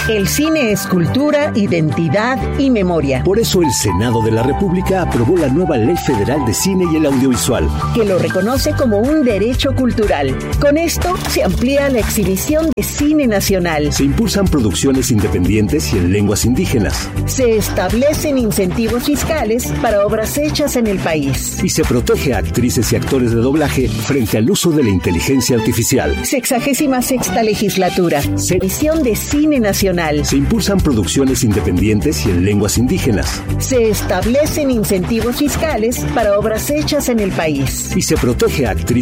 El cine es cultura, identidad y memoria. Por eso el Senado de la República aprobó la nueva Ley Federal de Cine y el Audiovisual, que lo reconoce como un derecho cultural. Con esto se amplía la exhibición de cine nacional. Se impulsan producciones independientes y en lenguas indígenas. Se establecen incentivos fiscales para obras hechas en el país. Y se protege a actrices y actores de doblaje frente al uso de la inteligencia artificial. 66ª legislatura. Edición de cine nacional. Se impulsan producciones independientes y en lenguas indígenas. Se establecen incentivos fiscales para obras hechas en el país. Y se protege a actrices